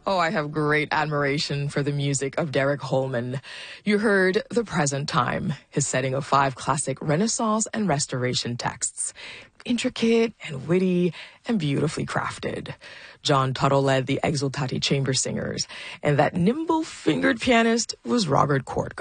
Oh, I have great admiration for the music of Derek Holman. You heard The Present Time, his setting of 5 classic Renaissance and Restoration texts. Intricate and witty and beautifully crafted. John Tuttle led the Exultati Chamber Singers, and that nimble-fingered pianist was Robert Kortko.